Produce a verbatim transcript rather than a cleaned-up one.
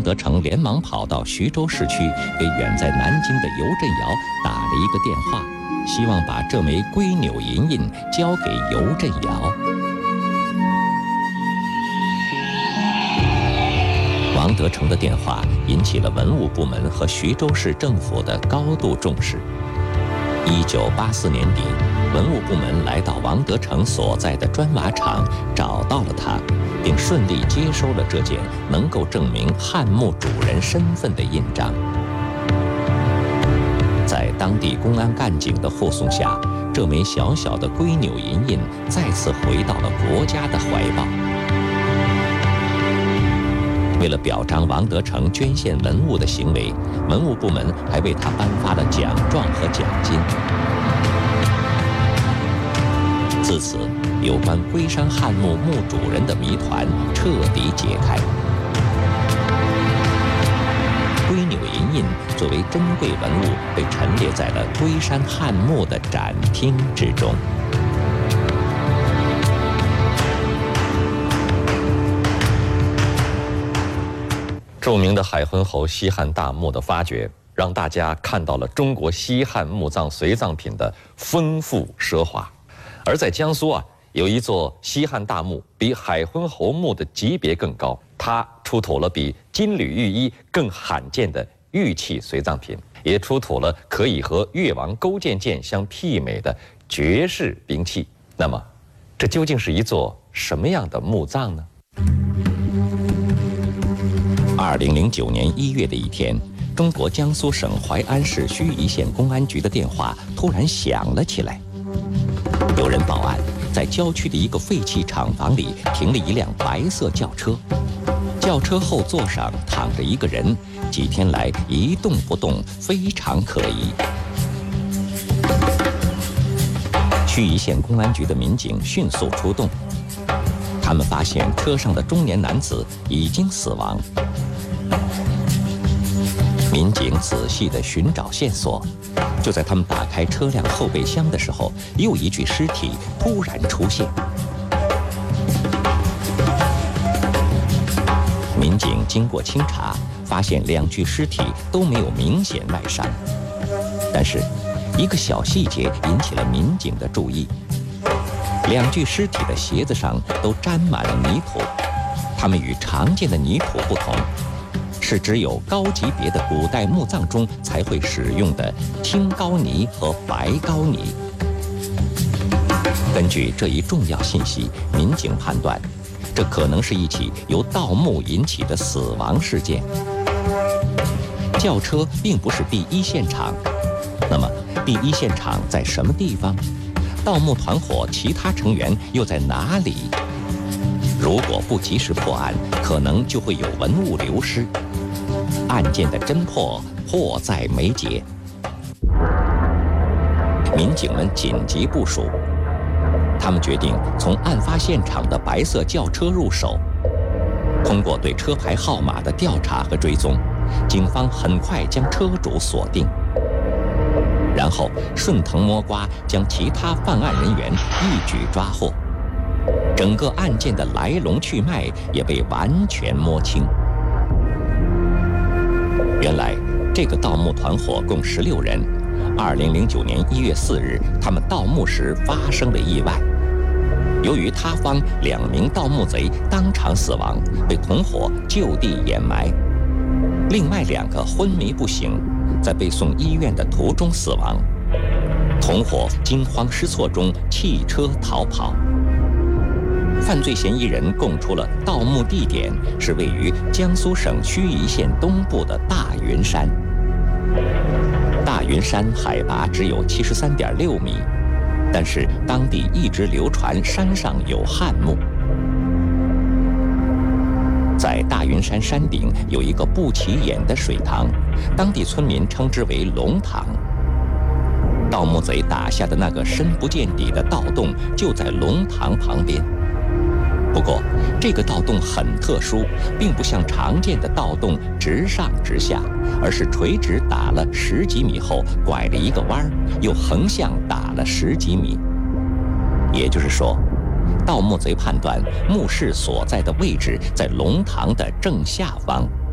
德成连忙跑到徐州市区，给远在南京的尤振尧打了一个电话，希望把这枚龟纽银印交给尤振尧。王德成的电话引起了文物部门和徐州市政府的高度重视。一九八四年底，文物部门来到王德成所在的砖瓦厂，找到了他，并顺利接收了这件能够证明汉墓主人身份的印章。在当地公安干警的护送下，这枚小小的龟纽银印再次回到了国家的怀抱。为了表彰王德成捐献文物的行为，文物部门还为他颁发了奖状和奖金。自此，有关龟山汉墓墓主人的谜团彻底解开。龟纽银印作为珍贵文物，被陈列在了龟山汉墓的展厅之中。著名的海昏侯西汉大墓的发掘，让大家看到了中国西汉墓葬随葬品的丰富奢华。而在江苏啊，有一座西汉大墓，比海昏侯墓的级别更高，它出土了比金缕玉衣更罕见的玉器随葬品，也出土了可以和越王勾践剑相媲美的绝世兵器。那么，这究竟是一座什么样的墓葬呢？二零零九年一月的一天，中国江苏省淮安市盱眙县公安局的电话突然响了起来。有人报案，在郊区的一个废弃厂房里停了一辆白色轿车，轿车后座上躺着一个人，几天来一动不动，非常可疑。盱眙县公安局的民警迅速出动，他们发现车上的中年男子已经死亡。民警仔细地寻找线索，就在他们打开车辆后备箱的时候，又一具尸体突然出现。民警经过清查，发现两具尸体都没有明显外伤，但是一个小细节引起了民警的注意：两具尸体的鞋子上都沾满了泥土，它们与常见的泥土不同，是只有高级别的古代墓葬中才会使用的青膏泥和白膏泥。根据这一重要信息，民警判断，这可能是一起由盗墓引起的死亡事件。轿车并不是第一现场，那么第一现场在什么地方？盗墓团伙其他成员又在哪里？如果不及时破案，可能就会有文物流失，案件的侦破迫在眉睫。民警们紧急部署，他们决定从案发现场的白色轿车入手。通过对车牌号码的调查和追踪，警方很快将车主锁定，然后顺藤摸瓜将其他犯案人员一举抓获。整个案件的来龙去脉也被完全摸清。原来，这个盗墓团伙共十六人。二零零九年一月四日，他们盗墓时发生了意外。由于他方两名盗墓贼当场死亡，被同伙就地掩埋；另外两个昏迷不醒，在被送医院的途中死亡。同伙惊慌失措中弃车逃跑。犯罪嫌疑人供出了盗墓地点是位于江苏省盱眙县东部的大云山。大云山海拔只有七十三点六米，但是当地一直流传山上有汉墓。在大云山山顶有一个不起眼的水塘，当地村民称之为龙塘。盗墓贼打下的那个深不见底的盗洞就在龙塘旁边。不过，这个盗洞很特殊，并不像常见的盗洞直上直下，而是垂直打了十几米后拐了一个弯儿，又横向打了十几米。也就是说，盗墓贼判断墓室所在的位置在龙塘的正下方。